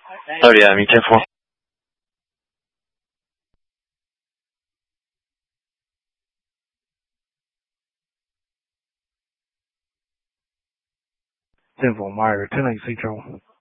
Oh yeah, be careful. 政府马尔，真的是一种。